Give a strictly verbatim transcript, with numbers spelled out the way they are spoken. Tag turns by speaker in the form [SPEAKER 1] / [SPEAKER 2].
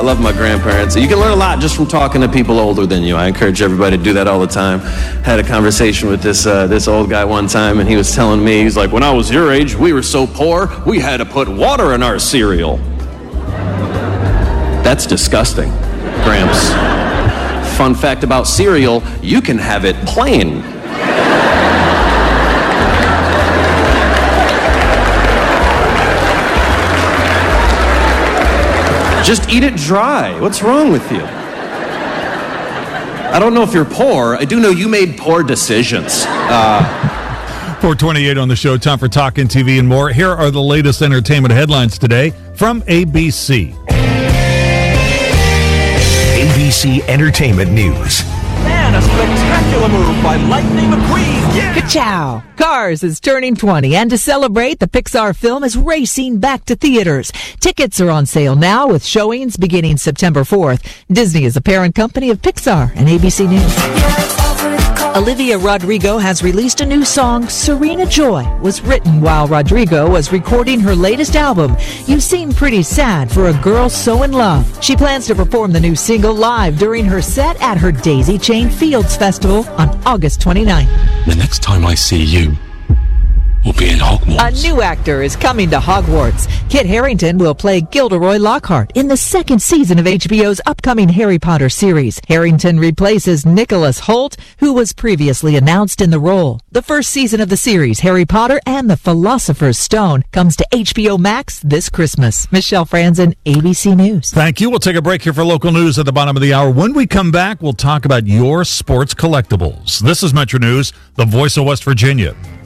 [SPEAKER 1] I love my grandparents. You can learn a lot just from talking to people older than you. I encourage everybody to do that all the time. Had a conversation with this uh, this old guy one time, and he was telling me, he's like, when I was your age, we were so poor, we had to put water in our cereal. That's disgusting, Gramps. Fun fact about cereal, you can have it plain. Just eat it dry. What's wrong with you? I don't know if you're poor. I do know you made poor decisions. Uh,
[SPEAKER 2] four twenty-eight on the show. Time for Talkin' T V and more. Here are the latest entertainment headlines today from A B C.
[SPEAKER 3] A B C Entertainment News.
[SPEAKER 4] And a spectacular move by Lightning McQueen. Yeah!
[SPEAKER 5] Ka-chow! Cars is turning twenty, and to celebrate, the Pixar film is racing back to theaters. Tickets are on sale now with showings beginning September fourth. Disney is a parent company of Pixar and A B C News. Olivia Rodrigo has released a new song, Serena Joy. Was written while Rodrigo was recording her latest album. You seem pretty sad for a girl so in love. She plans to perform the new single live during her set at her Daisy Chain Fields Festival on August twenty-ninth.
[SPEAKER 6] The next time I see you, we'll be in Hogwarts.
[SPEAKER 5] A new actor is coming to Hogwarts. Kit Harington will play Gilderoy Lockhart in the second season of H B O's upcoming Harry Potter series. Harington replaces Nicholas Hoult, who was previously announced in the role. The first season of the series, Harry Potter and the Philosopher's Stone, comes to H B O Max this Christmas. Michelle Franzen, A B C News.
[SPEAKER 2] Thank you. We'll take a break here for local news at the bottom of the hour. When we come back, we'll talk about your sports collectibles. This is Metro News, the voice of West Virginia.